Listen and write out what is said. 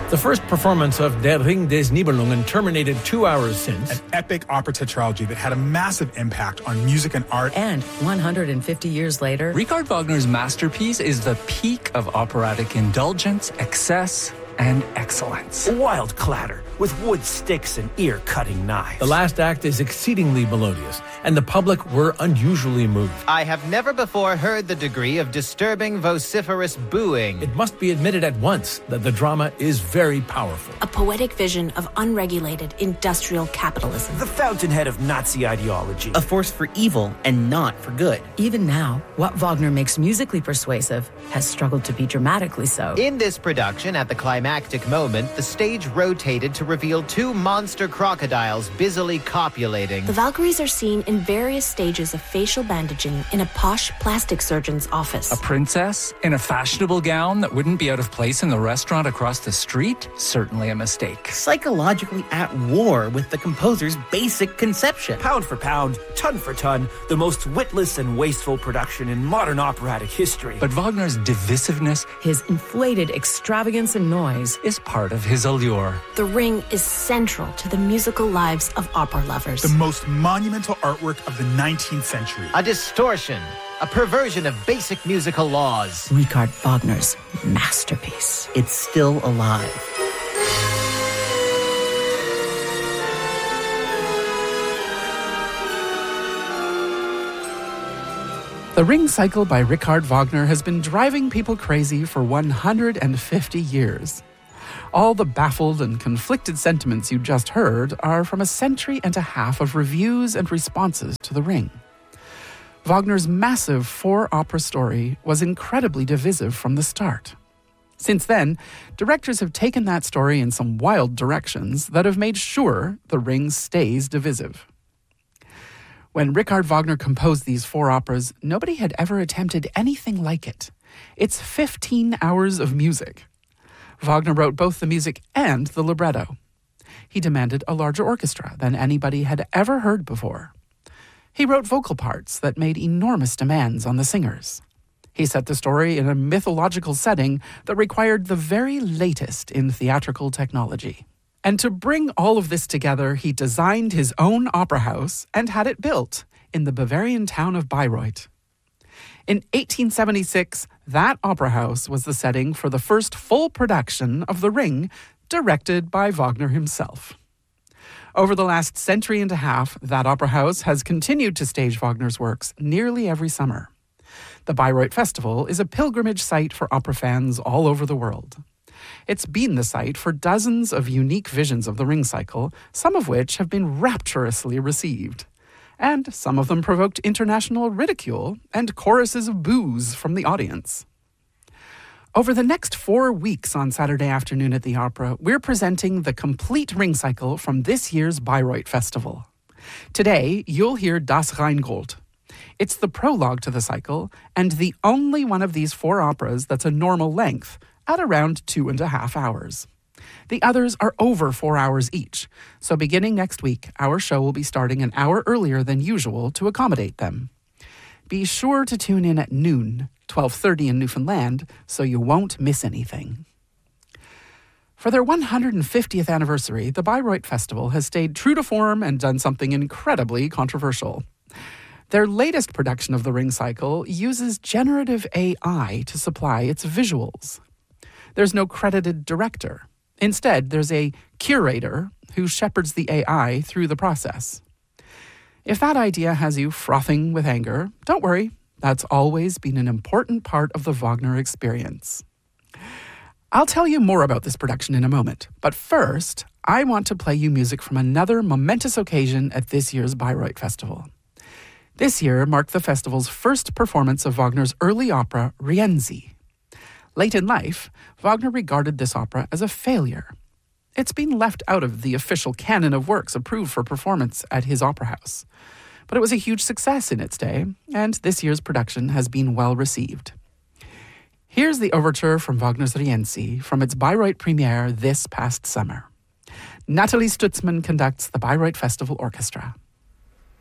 The first performance of Der Ring des Nibelungen terminated 2 hours since. An epic opera tetralogy that had a massive impact on music and art. And 150 years later, Richard Wagner's masterpiece is the peak of operatic indulgence, excess, and excellence. A wild clatter with wood sticks and ear-cutting knives. The last act is exceedingly melodious, and the public were unusually moved. I have never before heard the degree of disturbing, vociferous booing. It must be admitted at once that the drama is very powerful. A poetic vision of unregulated industrial capitalism. The fountainhead of Nazi ideology. A force for evil and not for good. even now, what Wagner makes musically persuasive has struggled to be dramatically so. In this production, at the climactic moment, the stage rotated to reveal two monster crocodiles busily copulating. The Valkyries are seen in various stages of facial bandaging in a posh plastic surgeon's office. A princess in a fashionable gown that wouldn't be out of place in the restaurant across the street? Certainly a mistake. Psychologically at war with the composer's basic conception. Pound for pound, ton for ton, the most witless and wasteful production in modern operatic history. But Wagner's divisiveness, His inflated extravagance and noise, is part of his allure. The Ring is central to the musical lives of opera lovers. The most monumental artwork of the 19th century. A distortion, a perversion of basic musical laws. Richard Wagner's masterpiece. It's still alive. The Ring Cycle by Richard Wagner has been driving people crazy for 150 years. All the baffled and conflicted sentiments you just heard are from a century and a half of reviews and responses to The Ring. Wagner's massive four-opera story was incredibly divisive from the start. Since then, directors have taken that story in some wild directions that have made sure The Ring stays divisive. When Richard Wagner composed these four operas, nobody had ever attempted anything like it. It's 15 hours of music. Wagner wrote both the music and the libretto. He demanded a larger orchestra than anybody had ever heard before. He wrote vocal parts that made enormous demands on the singers. He set the story in a mythological setting that required the very latest in theatrical technology. And to bring all of this together, he designed his own opera house and had it built in the Bavarian town of Bayreuth. In 1876, that opera house was the setting for the first full production of The Ring, directed by Wagner himself. Over the last century and a half, that opera house has continued to stage Wagner's works nearly every summer. The Bayreuth Festival is a pilgrimage site for opera fans all over the world. It's been the site for dozens of unique visions of the Ring Cycle, some of which have been rapturously received. And some of them provoked international ridicule and choruses of boos from the audience. Over the next 4 weeks on Saturday afternoon at the Opera, we're presenting the complete Ring Cycle from this year's Bayreuth Festival. Today, you'll hear Das Rheingold. It's the prologue to the cycle, and the only one of these four operas that's a normal length, at around 2.5 hours. The others are over 4 hours each, so beginning next week, our show will be starting an hour earlier than usual to accommodate them. Be sure to tune in at noon, 12:30 in Newfoundland, so you won't miss anything. For their 150th anniversary, the Bayreuth Festival has stayed true to form and done something incredibly controversial. Their latest production of the Ring Cycle uses generative AI to supply its visuals. There's no credited director. Instead, there's a curator who shepherds the AI through the process. If that idea has you frothing with anger, don't worry. That's always been an important part of the Wagner experience. I'll tell you more about this production in a moment, but first, I want to play you music from another momentous occasion at this year's Bayreuth Festival. This year marked the festival's first performance of Wagner's early opera, Rienzi. Late in life, Wagner regarded this opera as a failure. It's been left out of the official canon of works approved for performance at his opera house. But it was a huge success in its day, and this year's production has been well received. Here's the overture from Wagner's Rienzi from its Bayreuth premiere this past summer. Nathalie Stutzmann conducts the Bayreuth Festival Orchestra.